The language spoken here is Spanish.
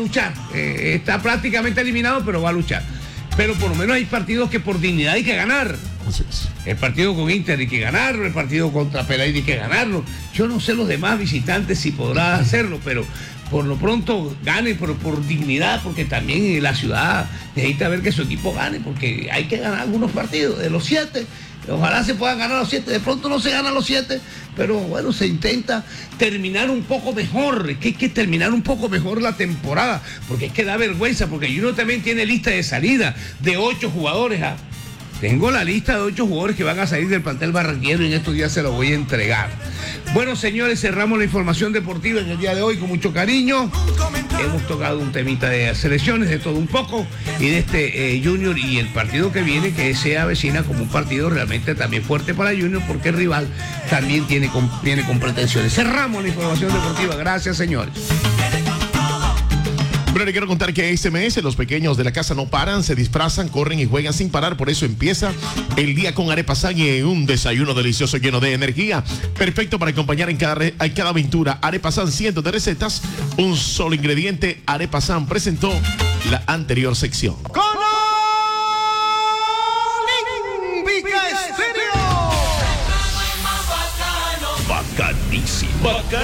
luchar. Está prácticamente eliminado, pero va a luchar. Pero por lo menos hay partidos que por dignidad hay que ganar. Así es. El partido con Inter hay que ganarlo, el partido contra Pereira hay que ganarlo. Yo no sé los demás visitantes si podrán hacerlo, pero por lo pronto gane por dignidad, porque también la ciudad necesita ver que su equipo gane, porque hay que ganar algunos partidos. De los 7, ojalá se puedan ganar los 7. De pronto no se ganan los 7, pero bueno, se intenta terminar un poco mejor. Es que hay que terminar un poco mejor la temporada, porque es que da vergüenza, porque Junior también tiene lista de salida de 8 jugadores. Tengo la lista de 8 jugadores que van a salir del plantel barranquillero y en estos días se los voy a entregar. Bueno, señores, cerramos la información deportiva en el día de hoy con mucho cariño. Hemos tocado un temita de selecciones, de todo un poco, y de este Junior y el partido que viene, que se avecina como un partido realmente también fuerte para Junior, porque el rival también viene con pretensiones. Cerramos la información deportiva. Gracias, señores. Bueno, le quiero contar que este mes los pequeños de la casa no paran, se disfrazan, corren y juegan sin parar. Por eso empieza el día con Arepa San y un desayuno delicioso lleno de energía. Perfecto para acompañar en cada aventura. Arepa San, cientos de recetas, un solo ingrediente. Arepa San presentó la anterior sección. Bacanísimo.